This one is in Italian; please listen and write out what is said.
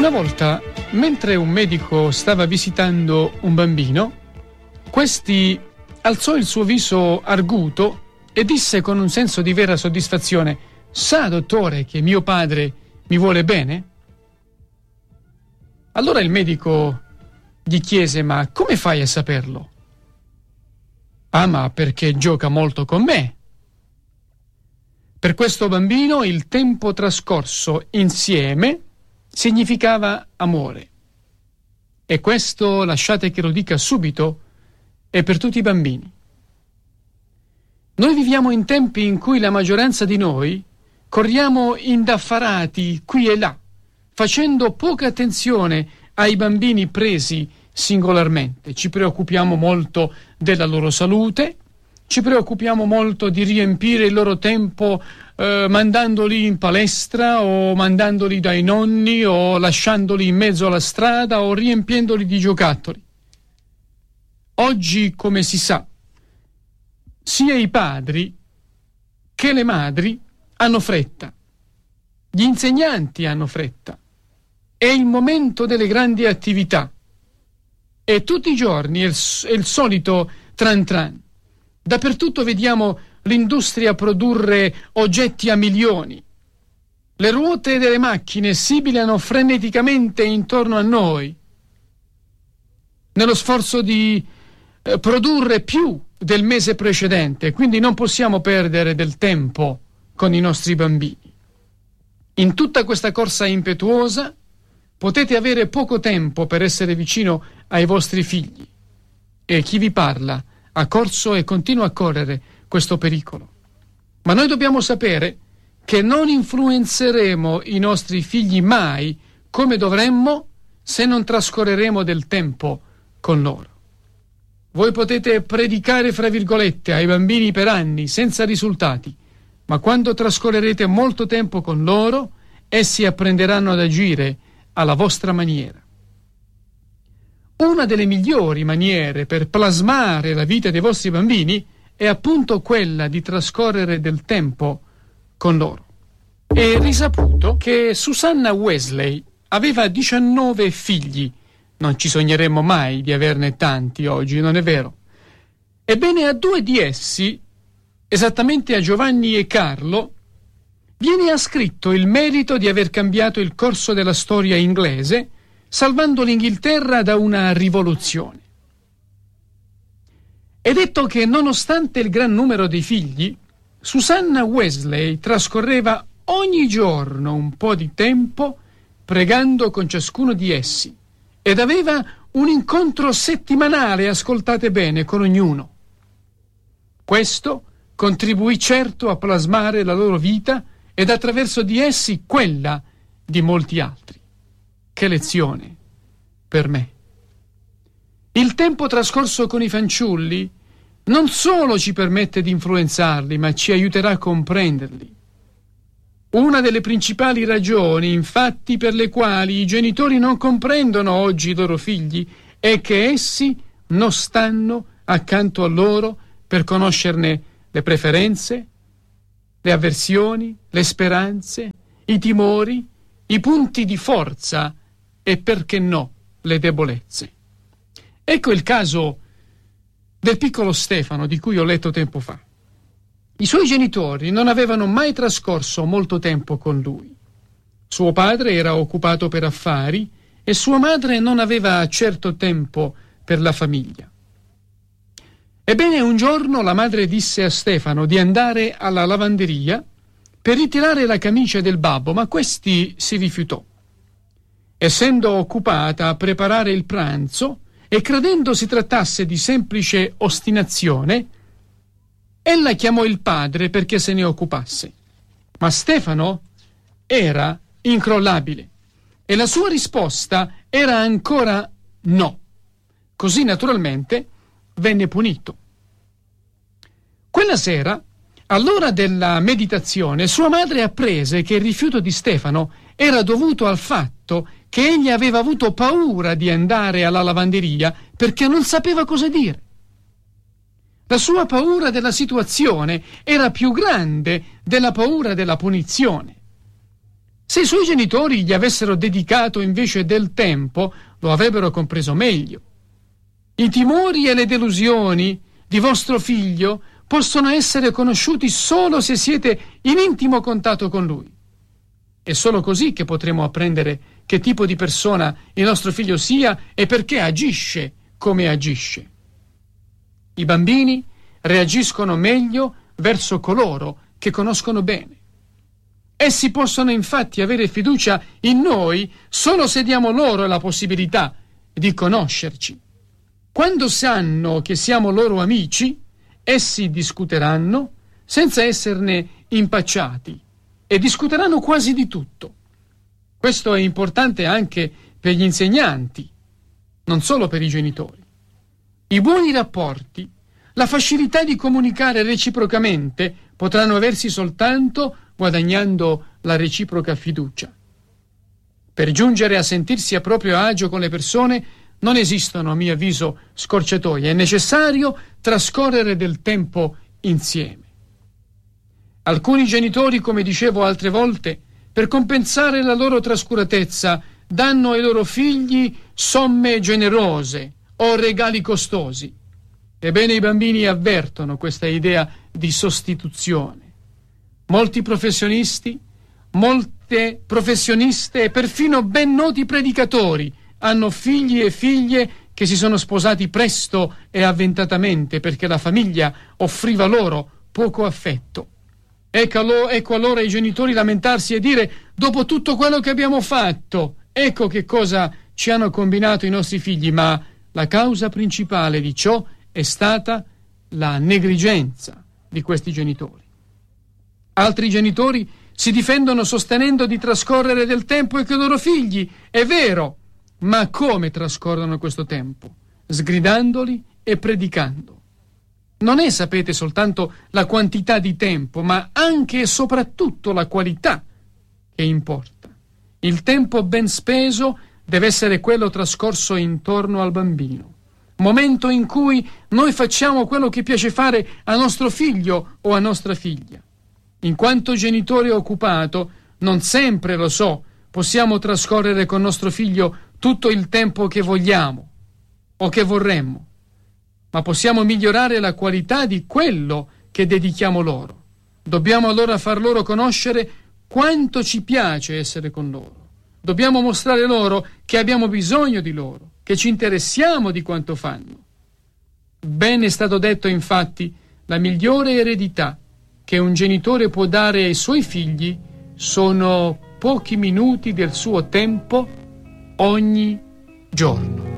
Una volta, mentre un medico stava visitando un bambino, questi alzò il suo viso arguto e disse con un senso di vera soddisfazione: «Sa, dottore, che mio padre mi vuole bene?» Allora il medico gli chiese: «Ma come fai a saperlo?» «Ah, ma perché gioca molto con me». Per questo bambino il tempo trascorso insieme significava amore. E questo, lasciate che lo dica subito, è per tutti i bambini. Noi viviamo in tempi in cui la maggioranza di noi corriamo indaffarati qui e là, facendo poca attenzione ai bambini presi singolarmente. Ci preoccupiamo molto della loro salute, ci preoccupiamo molto di riempire il loro tempo mandandoli in palestra o mandandoli dai nonni o lasciandoli in mezzo alla strada o riempiendoli di giocattoli. Oggi, come si sa, sia i padri che le madri hanno fretta, gli insegnanti hanno fretta, è il momento delle grandi attività e tutti i giorni è il solito tran tran. Dappertutto vediamo l'industria produrre oggetti a milioni. Le ruote delle macchine sibilano freneticamente intorno a noi, nello sforzo di produrre più del mese precedente, quindi non possiamo perdere del tempo con i nostri bambini. In tutta questa corsa impetuosa potete avere poco tempo per essere vicino ai vostri figli, e chi vi parla ha corso e continua a correre questo pericolo. Ma noi dobbiamo sapere che non influenzeremo i nostri figli mai come dovremmo se non trascorreremo del tempo con loro. Voi potete predicare, fra virgolette, ai bambini per anni senza risultati, ma quando trascorrerete molto tempo con loro, essi apprenderanno ad agire alla vostra maniera. Una delle migliori maniere per plasmare la vita dei vostri bambini è appunto quella di trascorrere del tempo con loro. È risaputo che Susanna Wesley aveva 19 figli. Non ci sogneremmo mai di averne tanti oggi, non è vero? Ebbene, a 2 di essi, esattamente a Giovanni e Carlo, viene ascritto il merito di aver cambiato il corso della storia inglese, salvando l'Inghilterra da una rivoluzione. È detto che, nonostante il gran numero di figli, Susanna Wesley trascorreva ogni giorno un po' di tempo pregando con ciascuno di essi ed aveva un incontro settimanale, ascoltate bene, con ognuno. Questo contribuì certo a plasmare la loro vita ed attraverso di essi quella di molti altri. Che lezione per me! Il tempo trascorso con i fanciulli non solo ci permette di influenzarli, ma ci aiuterà a comprenderli. Una delle principali ragioni, infatti, per le quali i genitori non comprendono oggi i loro figli è che essi non stanno accanto a loro per conoscerne le preferenze, le avversioni, le speranze, i timori, i punti di forza e, perché no, le debolezze. Ecco il caso del piccolo Stefano, di cui ho letto tempo fa. I suoi genitori non avevano mai trascorso molto tempo con lui. Suo padre era occupato per affari e sua madre non aveva certo tempo per la famiglia. Ebbene, un giorno la madre disse a Stefano di andare alla lavanderia per ritirare la camicia del babbo, ma questi si rifiutò. Essendo occupata a preparare il pranzo e credendo si trattasse di semplice ostinazione, ella chiamò il padre perché se ne occupasse. Ma Stefano era incrollabile e la sua risposta era ancora no. Così naturalmente venne punito. Quella sera, all'ora della meditazione, sua madre apprese che il rifiuto di Stefano era dovuto al fatto che egli aveva avuto paura di andare alla lavanderia perché non sapeva cosa dire. La sua paura della situazione era più grande della paura della punizione. Se i suoi genitori gli avessero dedicato invece del tempo, lo avrebbero compreso meglio. I timori e le delusioni di vostro figlio possono essere conosciuti solo se siete in intimo contatto con lui. È solo così che potremo apprendere che tipo di persona il nostro figlio sia e perché agisce come agisce. I bambini reagiscono meglio verso coloro che conoscono bene. Essi possono infatti avere fiducia in noi solo se diamo loro la possibilità di conoscerci. Quando sanno che siamo loro amici, essi discuteranno senza esserne impacciati e discuteranno quasi di tutto. Questo è importante anche per gli insegnanti, non solo per i genitori. I buoni rapporti, la facilità di comunicare reciprocamente potranno aversi soltanto guadagnando la reciproca fiducia. Per giungere a sentirsi a proprio agio con le persone non esistono, a mio avviso, scorciatoie. È necessario trascorrere del tempo insieme. Alcuni genitori, come dicevo altre volte, per compensare la loro trascuratezza, danno ai loro figli somme generose o regali costosi. Ebbene, i bambini avvertono questa idea di sostituzione. Molti professionisti, molte professioniste e perfino ben noti predicatori hanno figli e figlie che si sono sposati presto e avventatamente perché la famiglia offriva loro poco affetto. Ecco allora i genitori lamentarsi e dire: dopo tutto quello che abbiamo fatto, ecco che cosa ci hanno combinato i nostri figli. Ma la causa principale di ciò è stata la negligenza di questi genitori. Altri genitori si difendono sostenendo di trascorrere del tempo con i loro figli. È vero, ma come trascorrono questo tempo? Sgridandoli e predicando. Non è, sapete, soltanto la quantità di tempo, ma anche e soprattutto la qualità che importa. Il tempo ben speso deve essere quello trascorso intorno al bambino, momento in cui noi facciamo quello che piace fare a nostro figlio o a nostra figlia. In quanto genitore occupato, non sempre, lo so, possiamo trascorrere con nostro figlio tutto il tempo che vogliamo o che vorremmo, ma possiamo migliorare la qualità di quello che dedichiamo loro. Dobbiamo allora far loro conoscere quanto ci piace essere con loro. Dobbiamo mostrare loro che abbiamo bisogno di loro, che ci interessiamo di quanto fanno. Ben è stato detto, infatti, la migliore eredità che un genitore può dare ai suoi figli sono pochi minuti del suo tempo ogni giorno.